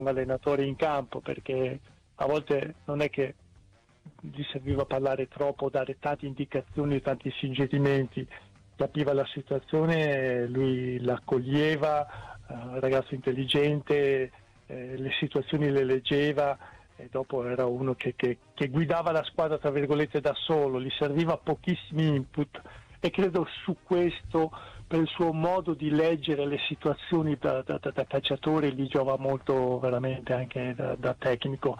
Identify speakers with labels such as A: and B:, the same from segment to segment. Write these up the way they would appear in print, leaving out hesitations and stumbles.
A: un allenatore in campo, perché a volte non è che gli serviva parlare troppo, dare tante indicazioni, tanti suggerimenti, capiva la situazione, lui l'accoglieva, ragazzo intelligente, le situazioni le leggeva, e dopo era uno che guidava la squadra tra virgolette da solo, gli serviva pochissimi input, e credo su questo, per il suo modo di leggere le situazioni da calciatore, gli giova molto veramente anche da tecnico.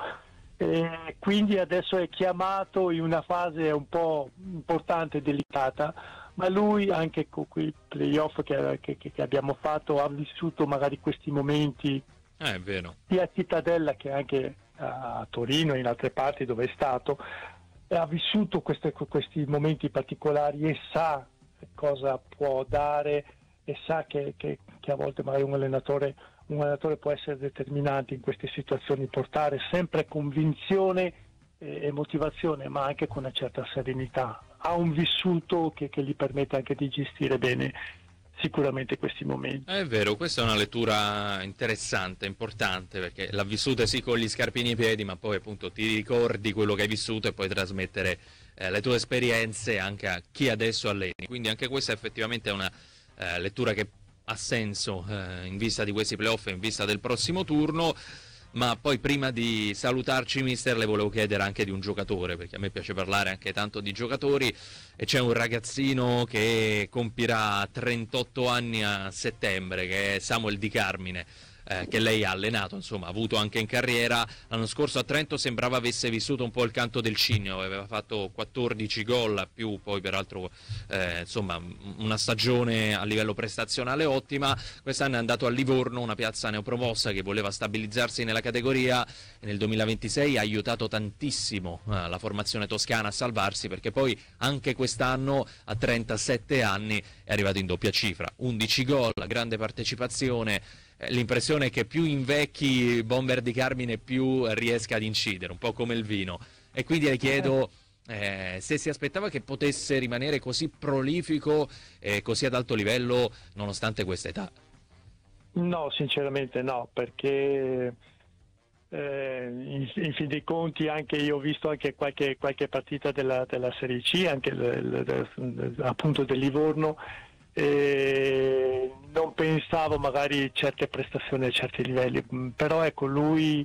A: E quindi adesso è chiamato in una fase un po' importante e delicata, ma lui anche con quei playoff che abbiamo fatto ha vissuto magari questi momenti,
B: È vero.
A: sia a Cittadella che anche a Torino e in altre parti dove è stato, ha vissuto questi momenti particolari e sa cosa può dare, e sa che a volte magari un allenatore può essere determinante in queste situazioni, portare sempre convinzione e motivazione, ma anche con una certa serenità. Ha un vissuto che gli permette anche di gestire bene sicuramente questi momenti.
B: È vero, questa è una lettura interessante, importante, perché l'ha vissuta sì con gli scarpini ai piedi, ma poi appunto ti ricordi quello che hai vissuto e puoi trasmettere le tue esperienze anche a chi adesso alleni. Quindi anche questa effettivamente è una lettura che ha senso in vista di questi playoff e in vista del prossimo turno. Ma poi prima di salutarci, mister, le volevo chiedere anche di un giocatore, perché a me piace parlare anche tanto di giocatori, e c'è un ragazzino che compirà 38 anni a settembre, che è Samuel Di Carmine, che lei ha allenato, insomma, ha avuto anche in carriera. L'anno scorso a Trento sembrava avesse vissuto un po' il canto del cigno, aveva fatto 14 gol, più poi peraltro insomma una stagione a livello prestazionale ottima. Quest'anno è andato a Livorno, una piazza neopromossa che voleva stabilizzarsi nella categoria, e nel 2026 ha aiutato tantissimo la formazione toscana a salvarsi, perché poi anche quest'anno a 37 anni è arrivato in doppia cifra, 11 gol, grande partecipazione. L'impressione è che più invecchi Bomber Di Carmine più riesca ad incidere, un po' come il vino. E quindi le chiedo se si aspettava che potesse rimanere così prolifico e così ad alto livello nonostante questa età.
A: No, sinceramente no, perché in fin dei conti anche io ho visto anche qualche partita della Serie C, anche appunto del Livorno, e non pensavo magari certe prestazioni a certi livelli, però ecco, lui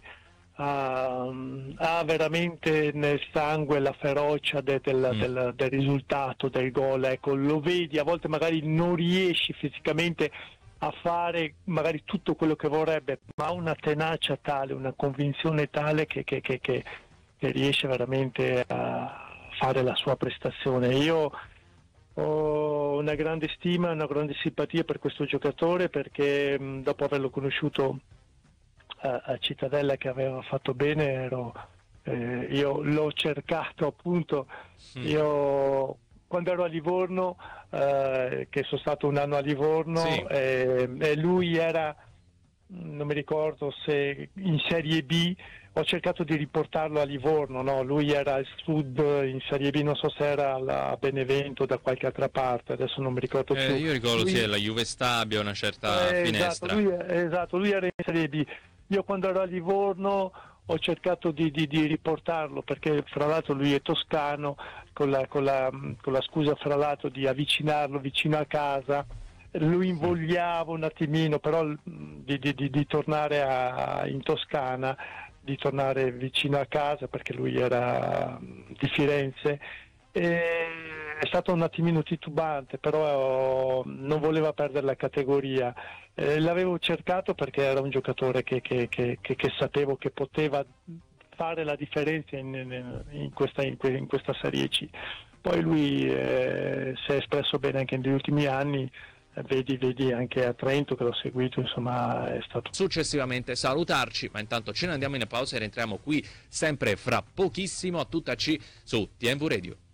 A: ha veramente nel sangue la ferocia del risultato, del gol, ecco, lo vedi, a volte magari non riesci fisicamente a fare magari tutto quello che vorrebbe, ma ha una tenacia tale, una convinzione tale che riesce veramente a fare la sua prestazione. Io ho una grande stima, una grande simpatia per questo giocatore, perché dopo averlo conosciuto a Cittadella, che aveva fatto bene, io l'ho cercato appunto, io quando ero a Livorno, che sono stato un anno a Livorno,
B: Sì.
A: E lui era, non mi ricordo se in Serie B, ho cercato di riportarlo a Livorno, no? Lui era al sud in Serie B, non so se era a Benevento o da qualche altra parte, adesso non mi ricordo più.
B: Io ricordo
A: Lui,
B: sì, la Juve Stabia, una certa finestra.
A: esatto, lui era in Serie B. Io quando ero a Livorno ho cercato di riportarlo, perché fra l'altro lui è toscano, con la scusa fra l'altro di avvicinarlo vicino a casa. Lo invogliavo un attimino, però di tornare in Toscana, di tornare vicino a casa, perché lui era di Firenze. È stato un attimino titubante, però non voleva perdere la categoria. L'avevo cercato perché era un giocatore che sapevo che poteva fare la differenza in questa Serie C. Poi lui si è espresso bene anche negli ultimi anni. Vedi anche a Trento, che l'ho seguito, insomma è stato.
B: Successivamente salutarci, ma intanto ce ne andiamo in pausa e rientriamo qui sempre fra pochissimo a tutta C su TMV Radio.